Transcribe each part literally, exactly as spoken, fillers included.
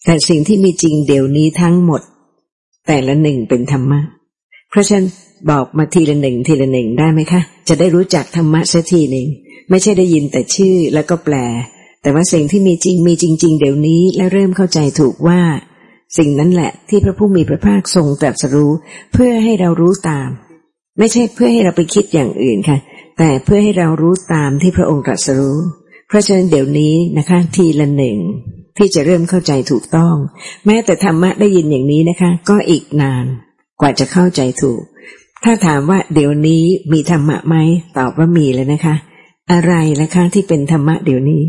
แต่สิ่งที่มีจริงเดี๋ยวนี้ทั้งหมดแต่ละหนึ่งเป็นธรรมะเพราะฉะนั้นบอกมาทีละหนึ่งทีละหนึ่งได้ไหมคะจะได้รู้จักธรรมะสักทีหนึ่งไม่ใช่ได้ยินแต่ชื่อแล้วก็แปลแต่ว่าสิ่งที่มีจริงมีจริงๆเดี๋ยวนี้และเริ่มเข้าใจถูกว่าสิ่งนั้นแหละที่พระผู้มีพระภาคทรงตรัสรู้เพื่อให้เรารู้ตามไม่ใช่เพื่อให้เราไปคิดอย่างอื่นค่ะแต่เพื่อให้เรารู้ตามที่พระองค์ตรัสรู้เพราะฉะนั้นเดี๋ยวนี้นะคะทีละหนึ่งที่จะเริ่มเข้าใจถูกต้องแม้แต่ธรรมะได้ยินอย่างนี้นะคะก็อีกนานกว่าจะเข้าใจถูกถ้าถามว่าเดี๋ยวนี้มีธรรมะไหมตอบว่ามีแล้วนะคะอะไรล่ะคะที่เป็นธรรมะเดี๋ยวนี้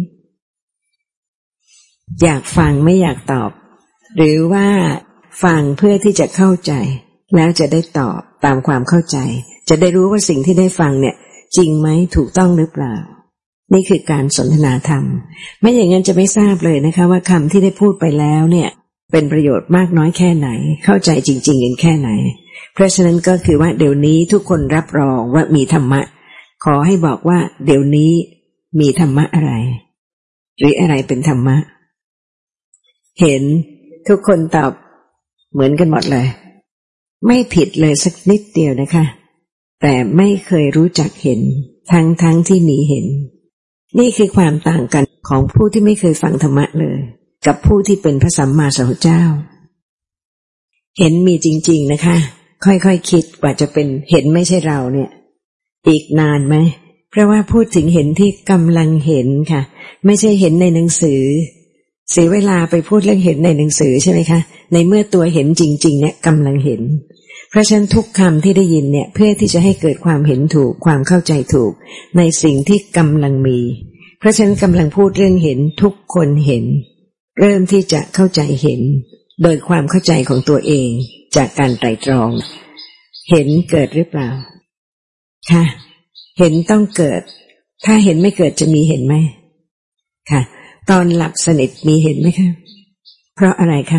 อยากฟังไม่อยากตอบหรือว่าฟังเพื่อที่จะเข้าใจแล้วจะได้ตอบตามความเข้าใจจะได้รู้ว่าสิ่งที่ได้ฟังเนี่ยจริงไหมถูกต้องหรือเปล่านี่คือการสนทนาธรรมไม่อย่างนั้นจะไม่ทราบเลยนะคะว่าคำที่ได้พูดไปแล้วเนี่ยเป็นประโยชน์มากน้อยแค่ไหนเข้าใจจริงๆกันแค่ไหนเพราะฉะนั้นก็คือว่าเดี๋ยวนี้ทุกคนรับรองว่ามีธรรมะขอให้บอกว่าเดี๋ยวนี้มีธรรมะอะไรหรืออะไรเป็นธรรมะเห็นทุกคนตอบเหมือนกันหมดเลยไม่ผิดเลยสักนิดเดียวนะคะแต่ไม่เคยรู้จักเห็นทั้งทั้งที่มีเห็นนี่คือความต่างกันของผู้ที่ไม่เคยฟังธรรมะเลยกับผู้ที่เป็นพระสัมมาสัมพุทธเจ้าเห็นมีจริงๆนะคะค่อยๆ ค, คิดกว่าจะเป็นเห็นไม่ใช่เราเนี่ยอีกนานไหมเพราะว่าพูดถึงเห็นที่กำลังเห็นค่ะไม่ใช่เห็นในหนังสือเสียเวลาไปพูดเรื่องเห็นในหนังสือใช่ไหมคะในเมื่อตัวเห็นจริงๆเนี่ยกำลังเห็นเพราะฉะนั้นทุกคำที่ได้ยินเนี่ยเพื่อที่จะให้เกิดความเห็นถูกความเข้าใจถูกในสิ่งที่กำลังมีเพราะฉะนั้นกำลังพูดเรื่องเห็นทุกคนเห็นเริ่มที่จะเข้าใจเห็นโดยความเข้าใจของตัวเองจากการไตร่ตรองเห็นเกิดหรือเปล่าค่ะเห็นต้องเกิดถ้าเห็นไม่เกิดจะมีเห็นไหมค่ะตอนหลับสนิทมีเห็นไหมคะเพราะอะไรคะ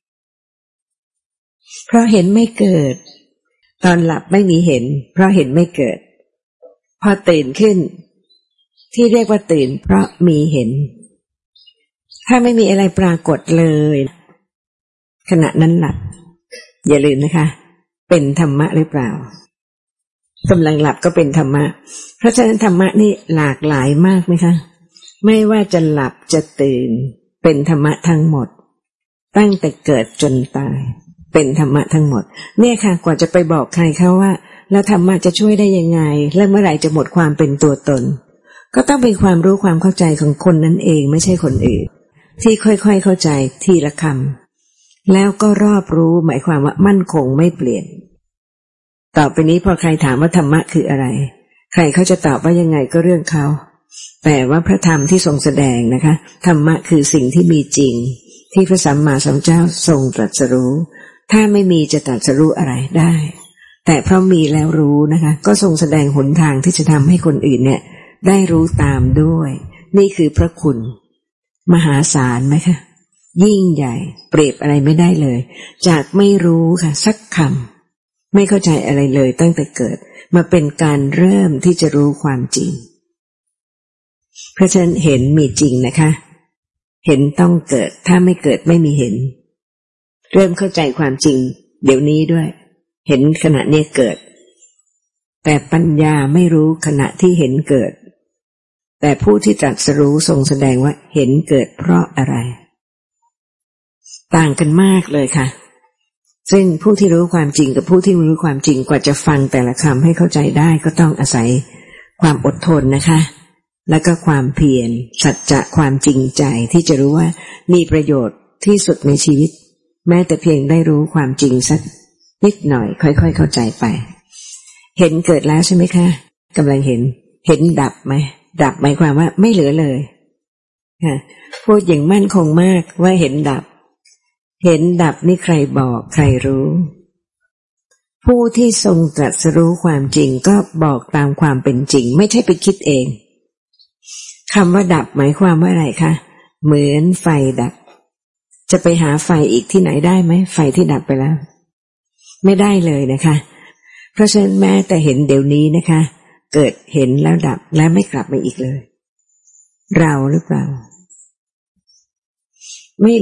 เพราะเห็นไม่เกิดตอนหลับไม่มีเห็นเพราะเห็นไม่เกิดพอตื่นขึ้นที่เรียกว่าตื่นเพราะมีเห็นถ้าไม่มีอะไรปรากฏเลยขณะนั้นหลับอย่าลืมนะคะเป็นธรรมะหรือเปล่ากำลังหลับก็เป็นธรรมะเพราะฉะนั้นธรรมะนี่หลากหลายมากไหมคะไม่ว่าจะหลับจะตื่นเป็นธรรมะทั้งหมดตั้งแต่เกิดจนตายเป็นธรรมะทั้งหมดเนี่ยค่ะกว่าจะไปบอกใครเขาว่าแล้วธรรมะจะช่วยได้ยังไงและเมื่อไหร่จะหมดความเป็นตัวตนก็ต้องเป็นความรู้ความเข้าใจของคนนั้นเองไม่ใช่คนอื่นที่ค่อยๆเข้าใจทีละคำแล้วก็รอบรู้หมายความว่ามั่นคงไม่เปลี่ยนต่อไปนี้พอใครถามว่าธรรมะคืออะไรใครเขาจะตอบว่ายังไงก็เรื่องเขาแต่ว่าพระธรรมที่ทรงแสดงนะคะธรรมะคือสิ่งที่มีจริงที่พระสัมมาสัมพุทธเจ้าทรงตรัสรู้ถ้าไม่มีจะตรัสรู้อะไรได้แต่เพราะมีแล้วรู้นะคะก็ทรงแสดงหนทางที่จะทำให้คนอื่นเนี่ยได้รู้ตามด้วยนี่คือพระคุณมหาศาลไหมคะยิ่งใหญ่เปรียบอะไรไม่ได้เลยจากไม่รู้ค่ะสักคำไม่เข้าใจอะไรเลยตั้งแต่เกิดมาเป็นการเริ่มที่จะรู้ความจริงเพราะฉะนั้นเห็นมีจริงนะคะเห็นต้องเกิดถ้าไม่เกิดไม่มีเห็นเริ่มเข้าใจความจริงเดี๋ยวนี้ด้วยเห็นขณะนี้เกิดแต่ปัญญาไม่รู้ขณะที่เห็นเกิดแต่ผู้ที่ตรัสรู้ทรงแสดงว่าเห็นเกิดเพราะอะไรต่างกันมากเลยค่ะซึ่งผู้ที่รู้ความจริงกับผู้ที่ไม่รู้ความจริงกว่าจะฟังแต่ละคำให้เข้าใจได้ก็ต้องอาศัยความอดทนนะคะแล้วก็ความเพียรสัจจะความจริงใจที่จะรู้ว่ามีประโยชน์ที่สุดในชีวิตแม้แต่เพียงได้รู้ความจริงสักนิดหน่อยค่อยๆเข้าใจไปเห็นเกิดแล้วใช่ไหมคะกำลังเห็นเห็นดับไหมดับหมายความว่าไม่เหลือเลยค่ะพูดอย่างมั่นคงมากว่าเห็นดับเห็นดับนี่ใครบอกใครรู้ผู้ที่ทรงตรัสรู้ความจริงก็บอกตามความเป็นจริงไม่ใช่ไปคิดเองคำว่าดับหมายความว่าอะไรคะเหมือนไฟดับจะไปหาไฟอีกที่ไหนได้ไหมไฟที่ดับไปแล้วไม่ได้เลยนะคะเพราะฉะนั้นแม้แต่เห็นเดี๋ยวนี้นะคะเกิดเห็นแล้วดับและไม่กลับมาอีกเลยเราหรือเปล่า